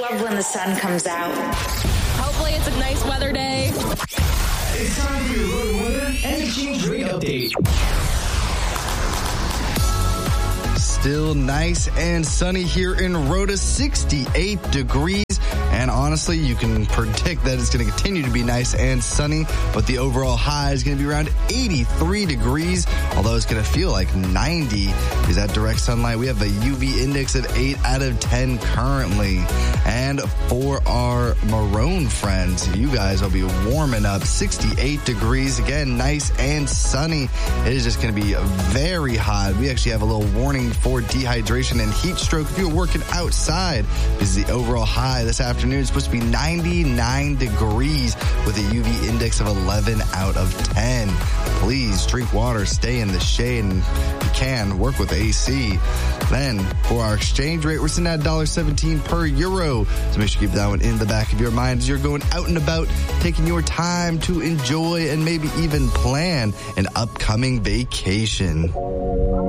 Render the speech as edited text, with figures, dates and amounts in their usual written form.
love when the sun comes out. Hopefully it's a nice weather day. It's time for your road weather and exchange rate update. Still nice and sunny here in Rhoda, 68 degrees. And honestly, you can predict that it's going to continue to be nice and sunny, but the overall high is going to be around 83 degrees, although it's going to feel like 90 because that direct sunlight. We have a UV index of 8 out of 10 currently. And for our Maroon friends, you guys will be warming up, 68 degrees. Again, nice and sunny. It is just going to be very hot. We actually have a little warning for dehydration and heat stroke if you're working outside, because the overall high this afternoon is supposed to be 99 degrees with a UV index of 11 out of 10. Please drink water, stay in the shade, and if you can, work with AC. Then, for our exchange rate, we're sitting at $1.17 per euro. So make sure you keep that one in the back of your mind as you're going out and about, taking your time to enjoy and maybe even plan an upcoming vacation.